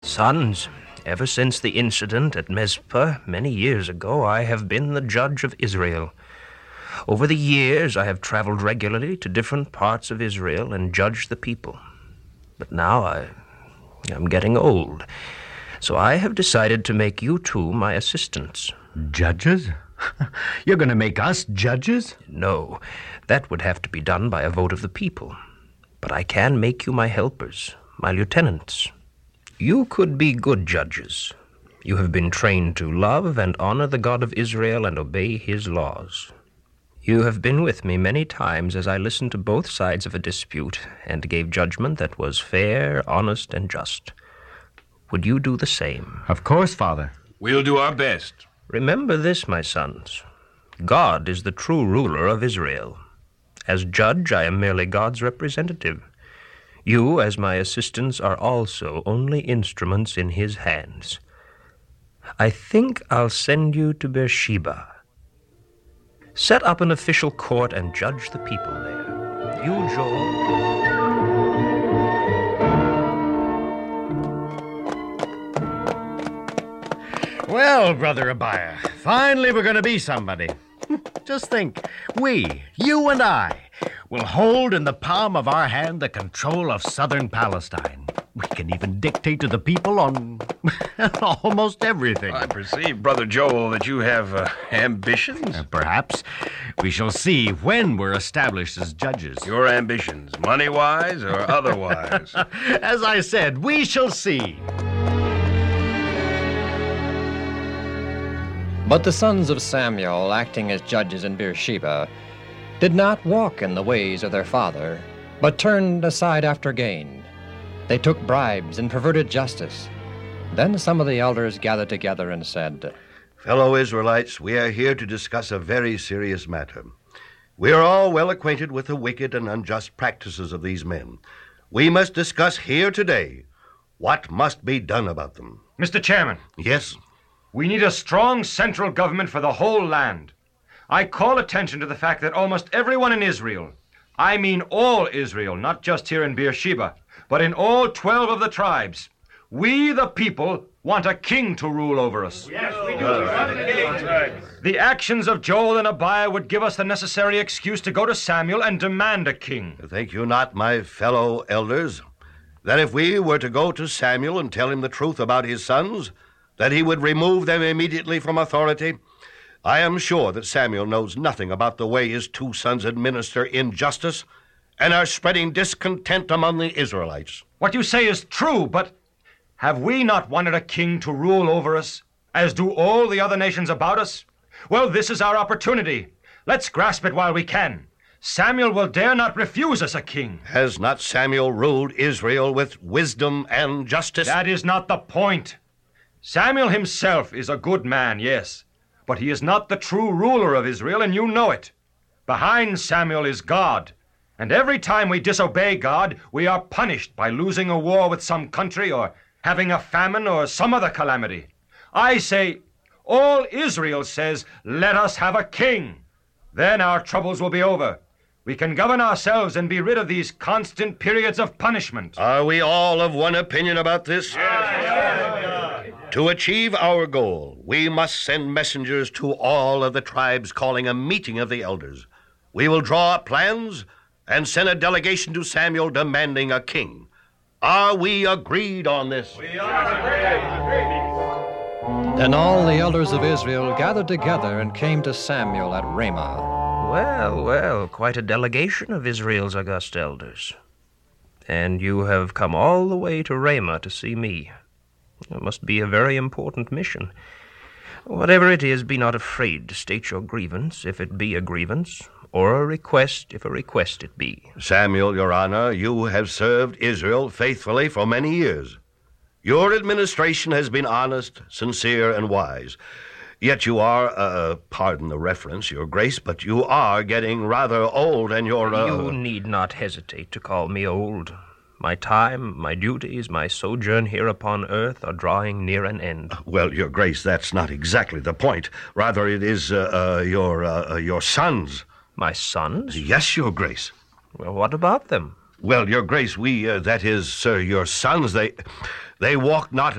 Sons, ever since the incident at Mizpah many years ago, I have been the judge of Israel. Over the years, I have traveled regularly to different parts of Israel and judged the people. But now I'm getting old, so I have decided to make you two my assistants. Judges? You're going to make us judges? No, that would have to be done by a vote of the people. But I can make you my helpers, my lieutenants. You could be good judges. You have been trained to love and honor the God of Israel and obey his laws. You have been with me many times as I listened to both sides of a dispute and gave judgment that was fair, honest, and just. Would you do the same? Of course, Father. We'll do our best. Remember this, my sons. God is the true ruler of Israel. As judge, I am merely God's representative. You, as my assistants, are also only instruments in his hands. I think I'll send you to Beersheba. Set up an official court and judge the people there. You, Joel. Well, Brother Abiah, finally we're going to be somebody. Just think, you and I, will hold in the palm of our hand the control of southern Palestine. We can even dictate to the people on almost everything. I perceive, Brother Joel, that you have ambitions. Perhaps. We shall see when we're established as judges. Your ambitions, money-wise or otherwise? As I said, we shall see. But the sons of Samuel, acting as judges in Beersheba, did not walk in the ways of their father, but turned aside after gain. They took bribes and perverted justice. Then some of the elders gathered together and said, Fellow Israelites, we are here to discuss a very serious matter. We are all well acquainted with the wicked and unjust practices of these men. We must discuss here today what must be done about them. Mr. Chairman. Yes? We need a strong central government for the whole land. I call attention to the fact that almost everyone in Israel, I mean all Israel, not just here in Beersheba, but in all 12 of the tribes, we the people want a king to rule over us. Yes, we do. The actions of Joel and Abiah would give us the necessary excuse to go to Samuel and demand a king. Think you not, my fellow elders, that if we were to go to Samuel and tell him the truth about his sons, that he would remove them immediately from authority? I am sure that Samuel knows nothing about the way his two sons administer injustice and are spreading discontent among the Israelites. What you say is true, but have we not wanted a king to rule over us, as do all the other nations about us? Well, this is our opportunity. Let's grasp it while we can. Samuel will dare not refuse us a king. Has not Samuel ruled Israel with wisdom and justice? That is not the point. Samuel himself is a good man, yes, but he is not the true ruler of Israel, and you know it. Behind Samuel is God, and every time we disobey God, we are punished by losing a war with some country or having a famine or some other calamity. I say, all Israel says, let us have a king. Then our troubles will be over. We can govern ourselves and be rid of these constant periods of punishment. Are we all of one opinion about this? To achieve our goal, we must send messengers to all of the tribes calling a meeting of the elders. We will draw up plans and send a delegation to Samuel demanding a king. Are we agreed on this? We are agreed. Then all the elders of Israel gathered together and came to Samuel at Ramah. Well, quite a delegation of Israel's august elders. And you have come all the way to Ramah to see me. It must be a very important mission. Whatever it is, be not afraid to state your grievance, if it be a grievance, or a request, if a request it be. Samuel, Your Honor, you have served Israel faithfully for many years. Your administration has been honest, sincere, and wise. Yet you are, pardon the reference, Your Grace, but you are getting rather old, and you're, You need not hesitate to call me old. My time, my duties, my sojourn here upon earth are drawing near an end. Well, Your Grace, that's not exactly the point. Rather, it is, your sons. My sons? Yes, Your Grace. Well, what about them? Well, Your Grace, that is, sir, your sons, they walk not